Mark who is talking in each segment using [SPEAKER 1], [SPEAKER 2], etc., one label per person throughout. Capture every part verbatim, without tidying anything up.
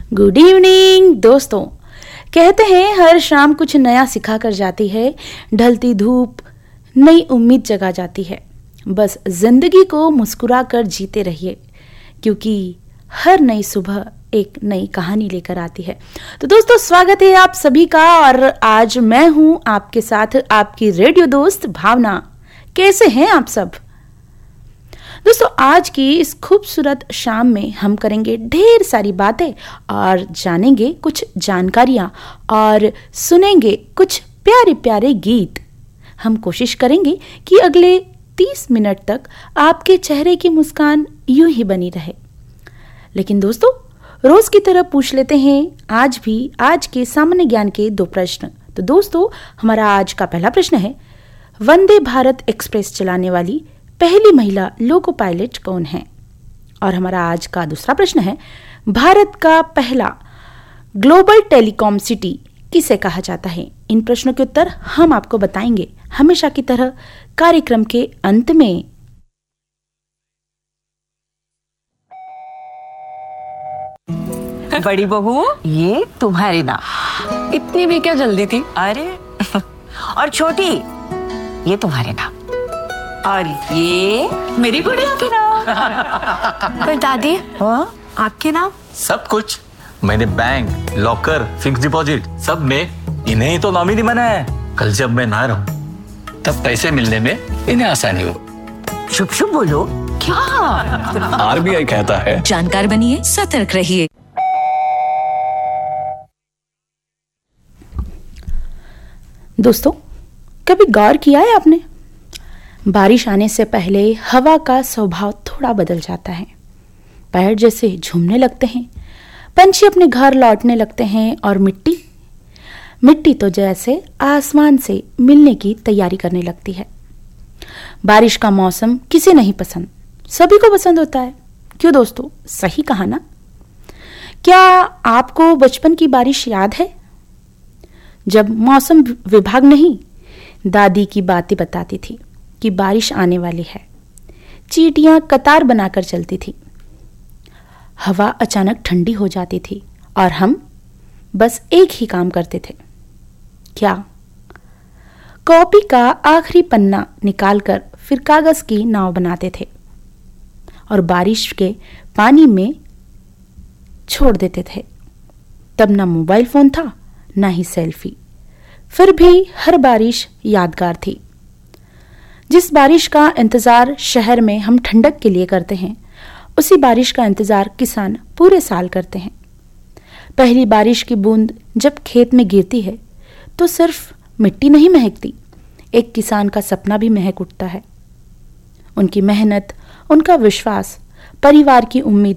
[SPEAKER 1] Good evening दोस्तों। कहते हैं हर शाम कुछ नया सिखा कर जाती है, ढलती धूप नई उम्मीद जगा जाती है। बस जिंदगी को मुस्कुरा कर जीते रहिए, क्योंकि हर नई सुबह एक नई कहानी लेकर आती है। तो दोस्तों, स्वागत है आप सभी का। और आज मैं हूं आपके साथ, आपकी रेडियो दोस्त भावना। कैसे हैं आप सब दोस्तों? आज की इस खूबसूरत शाम में हम करेंगे ढेर सारी बातें और जानेंगे कुछ जानकारियां और सुनेंगे कुछ प्यारे प्यारे गीत। हम कोशिश करेंगे कि अगले तीस मिनट तक आपके चेहरे की मुस्कान यूं ही बनी रहे। लेकिन दोस्तों, रोज की तरह पूछ लेते हैं आज भी आज के सामान्य ज्ञान के दो प्रश्न। तो दोस्तों, हमारा आज का पहला प्रश्न है, वंदे भारत एक्सप्रेस चलाने वाली पहली महिला लोको पायलट कौन है? और हमारा आज का दूसरा प्रश्न है, भारत का पहला ग्लोबल टेलीकॉम सिटी किसे कहा जाता है? इन प्रश्नों के उत्तर हम आपको बताएंगे हमेशा की तरह कार्यक्रम के अंत में।
[SPEAKER 2] बड़ी बहू, ये तुम्हारी नाम।
[SPEAKER 3] इतनी भी क्या जल्दी थी?
[SPEAKER 2] अरे और छोटी, ये तुम्हारे नाम। और ये मेरी गुड़िया के नाम।
[SPEAKER 3] पर दादी,
[SPEAKER 2] हाँ?
[SPEAKER 3] आपके नाम?
[SPEAKER 4] सब कुछ मैंने बैंक, लॉकर, फिक्स डिपॉजिट सब में इन्हें ही तो नॉमिनी बनाया है। कल जब मैं ना रहूं तब पैसे मिलने में इन्हें आसानी हो।
[SPEAKER 2] शुभ शुभ बोलो।
[SPEAKER 3] क्या?
[SPEAKER 4] आरबीआई कहता है,
[SPEAKER 5] जानकार बनिए, सतर्क रहिए।
[SPEAKER 1] दोस्तों, कभी गौर किया है आपने? बारिश आने से पहले हवा का स्वभाव थोड़ा बदल जाता है। पैर जैसे झूमने लगते हैं, पंछी अपने घर लौटने लगते हैं और मिट्टी मिट्टी तो जैसे आसमान से मिलने की तैयारी करने लगती है। बारिश का मौसम किसे नहीं पसंद, सभी को पसंद होता है। क्यों दोस्तों, सही कहा ना? क्या आपको बचपन की बारिश याद है, जब मौसम विभाग नहीं, दादी की बातें बताती थी कि बारिश आने वाली है। चींटियां कतार बनाकर चलती थी, हवा अचानक ठंडी हो जाती थी और हम बस एक ही काम करते थे। क्या? कॉपी का आखिरी पन्ना निकालकर फिर कागज की नाव बनाते थे और बारिश के पानी में छोड़ देते थे। तब ना मोबाइल फोन था, ना ही सेल्फी। फिर भी हर बारिश यादगार थी। जिस बारिश का इंतजार शहर में हम ठंडक के लिए करते हैं, उसी बारिश का इंतजार किसान पूरे साल करते हैं। पहली बारिश की बूंद जब खेत में गिरती है तो सिर्फ मिट्टी नहीं महकती, एक किसान का सपना भी महक उठता है। उनकी मेहनत, उनका विश्वास, परिवार की उम्मीद।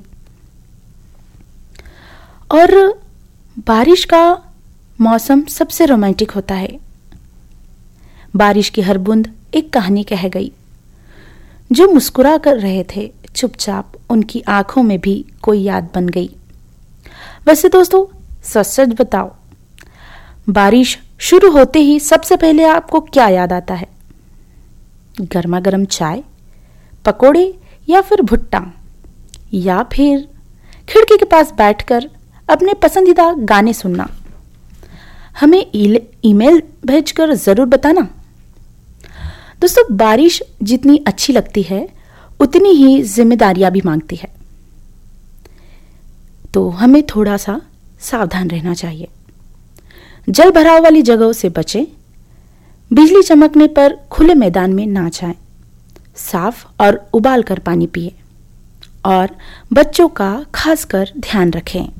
[SPEAKER 1] और बारिश का मौसम सबसे रोमांटिक होता है। बारिश की हर बूंद एक कहानी कह गई। जो मुस्कुरा कर रहे थे चुपचाप, उनकी आंखों में भी कोई याद बन गई। वैसे दोस्तों, सच सच बताओ, बारिश शुरू होते ही सबसे पहले आपको क्या याद आता है? गर्मा गर्म चाय, पकोड़े या फिर भुट्टा, या फिर खिड़की के पास बैठकर अपने पसंदीदा गाने सुनना? हमें ईमेल भेजकर जरूर बताना। दोस्तों, बारिश जितनी अच्छी लगती है उतनी ही जिम्मेदारियां भी मांगती है, तो हमें थोड़ा सा सावधान रहना चाहिए। जल भराव वाली जगहों से बचें, बिजली चमकने पर खुले मैदान में ना जाएं, साफ और उबाल कर पानी पिए और बच्चों का खासकर ध्यान रखें।